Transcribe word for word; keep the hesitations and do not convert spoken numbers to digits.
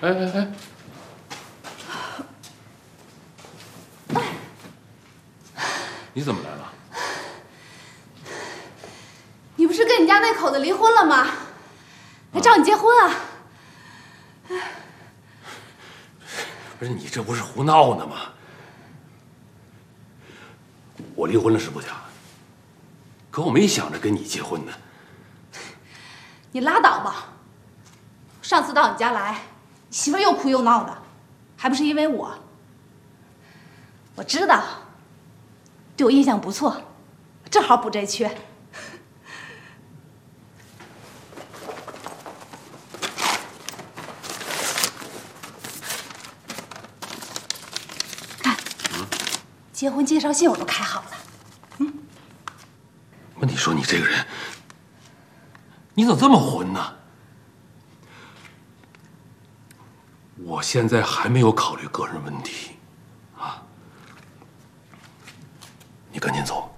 哎哎！你怎么来了？ 你不是跟你家那口子离婚了吗？来找你结婚啊！ 不是你这不是胡闹呢吗？我离婚了是不假，可我没想着跟你结婚呢。 你拉倒吧！上次到你家来，你媳妇又哭又闹的，还不是因为我。我知道，对我印象不错，正好补这缺。看，结婚介绍信我都开好了。嗯。 问题说你这个人，你怎么这么混呢？我现在还没有考虑个人问题，啊，你赶紧走。